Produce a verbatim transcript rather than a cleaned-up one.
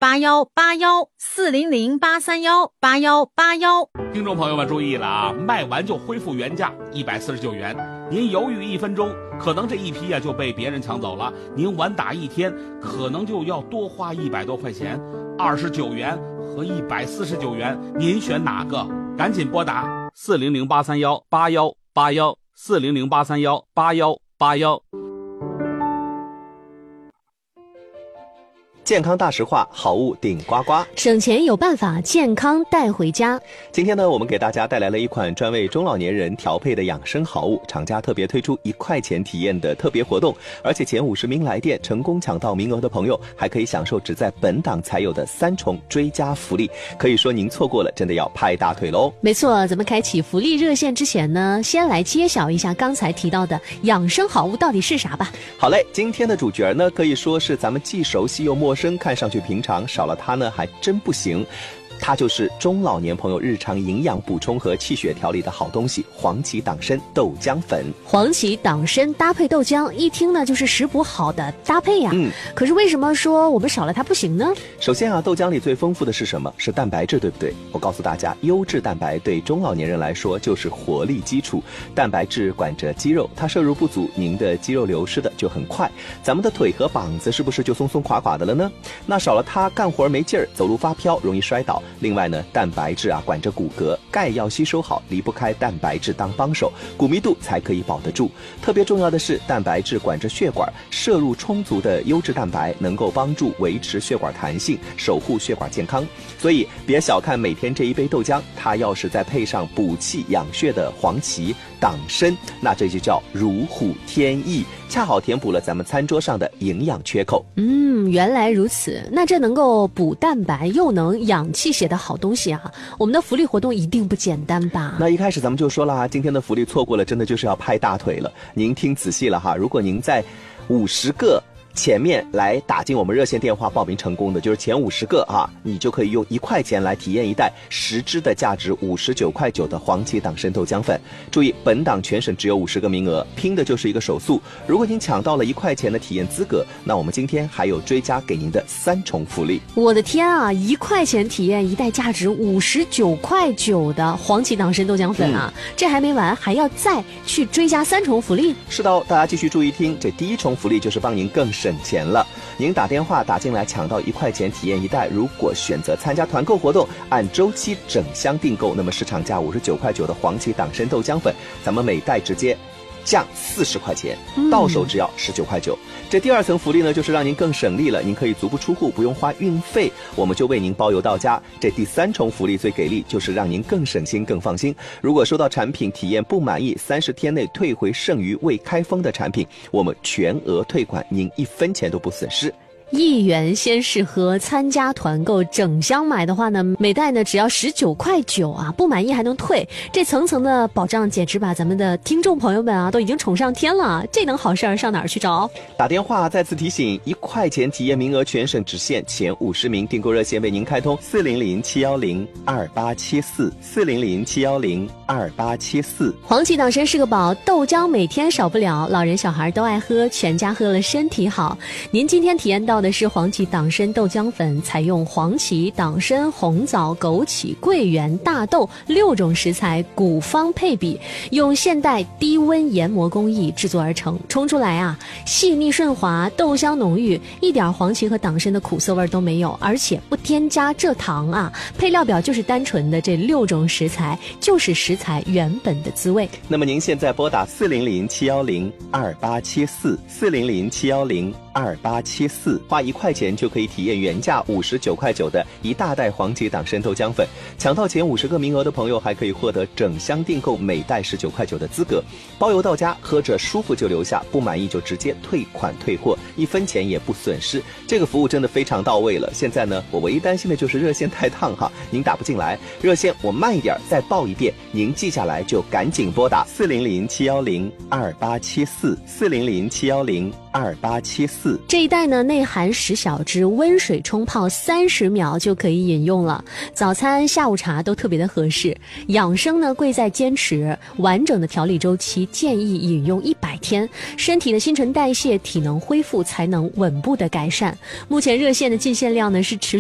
八幺八幺四零零八三幺八幺八幺。 听众朋友们注意了啊，卖完就恢复原价一百四十九元。您犹豫一分钟，可能这一批啊就被别人抢走了；您晚打一天，可能就要多花一百多块钱。二十九元和一百四十九元，您选哪个？赶紧拨打四零零八三幺八幺八幺四零零八三幺八幺八幺。 健康大实话，好物顶呱呱， 省钱有办法，健康带回家。 今天呢，我们给大家带来了一款专为中老年人调配的养生好物，厂家特别推出一块钱体验的特别活动，而且前五十名来电成功抢到名额的朋友，还可以享受只在本档才有的三重追加福利。可以说您错过了，真的要拍大腿喽！ 没错，咱们开启福利热线之前呢，先来揭晓一下刚才提到的养生好物到底是啥吧。 好嘞，今天的主角呢，可以说是咱们既熟悉又陌生，看上去平常，少了它呢还真不行。它就是中老年朋友日常营养补充和气血调理的好东西——黄芪党参豆浆粉。 黄芪党参搭配豆浆，一听呢就是食补好的搭配呀。嗯，可是为什么说我们少了它不行呢？ 首先啊，豆浆里最丰富的是什么？是蛋白质，对不对？我告诉大家，优质蛋白对中老年人来说就是活力基础。蛋白质管着肌肉，它摄入不足，您的肌肉流失的就很快，咱们的腿和膀子是不是就松松垮垮的了呢？那少了它，干活没劲儿，走路发飘，容易摔倒。另外呢，蛋白质啊管着骨骼，钙要吸收好，离不开蛋白质当帮手，骨密度才可以保得住。特别重要的是，蛋白质管着血管，摄入充足的优质蛋白能够帮助维持血管弹性，守护血管健康。所以别小看每天这一杯豆浆，它要是再配上补气养血的黄芪、党参，那这就叫如虎添翼，恰好填补了咱们餐桌上的营养缺口。 嗯，原来如此。那这能够补蛋白又能养气血的好东西啊，我们的福利活动一定不简单吧？ 那一开始咱们就说了，今天的福利错过了，真的就是要拍大腿了。您听仔细了哈，如果您在五十个前面来打进我们热线电话报名成功的，就是前五十个啊，你就可以用一块钱来体验一袋十支的价值五十九块九的黄芪党参豆浆粉。注意，本档全省只有五十个名额，拼的就是一个手速。如果您抢到了一块钱的体验资格，那我们今天还有追加给您的三重福利。 我的天啊，一块钱体验一袋价值五十九块九的黄芪党参豆浆粉啊、嗯！这还没完，还要再去追加三重福利。 是的，大家继续注意听，这第一重福利就是帮您更省钱了。您打电话打进来抢到一块钱体验一袋，如果选择参加团购活动，按周期整箱订购，那么市场价五十九块九的黄芪党参豆浆粉，咱们每袋直接降四十块钱，到手只要十九块九。这第二层福利呢，就是让您更省力了，您可以足不出户，不用花运费，我们就为您包邮到家。这第三重福利最给力，就是让您更省心、更放心。如果收到产品体验不满意，三十天内退回剩余未开封的产品，我们全额退款，您一分钱都不损失。 一元先试喝，参加团购整箱买的话呢，每袋呢只要十九块九啊，不满意还能退，这层层的保障简直把咱们的听众朋友们啊都已经宠上天了。这等好事儿上哪儿去找？ 打电话再次提醒，一块钱体验名额全省只限前五十名，订购热线为您开通四零零七幺零二八七四四零零七幺零二八七四。 黄芪党参是个宝，豆浆每天少不了，老人小孩都爱喝，全家喝了身体好。您今天体验到的是黄芪党参豆浆粉，采用黄芪、党参、红枣、枸杞、桂圆、大豆六种食材古方配比，用现代低温研磨工艺制作而成，冲出来啊细腻顺滑，豆香浓郁，一点黄芪和党参的苦涩味都没有，而且不添加蔗糖啊。配料表就是单纯的这六种食材，就是食材原本的滋味。 那么您现在拨打四零零七幺零二八七四四零零七幺零二八七四，花一块钱就可以体验原价五十九块九的一大袋黄芪党参豆浆粉。抢到前五十个名额的朋友，还可以获得整箱订购每袋十九块九的资格，包邮到家，喝着舒服就留下，不满意就直接退款退货，一分钱也不损失。这个服务真的非常到位了。现在呢，我唯一担心的就是热线太烫哈，您打不进来，热线我慢一点再报一遍，您记下来就赶紧拨打四零零七幺零二八七四四零零七幺零二八七四。 这一袋呢内含十小支，温水冲泡三十秒就可以饮用了，早餐下午茶都特别的合适。养生呢贵在坚持，完整的调理周期建议饮用一百天，身体的新陈代谢、体能恢复才能稳步的改善。目前热线的进线量呢是持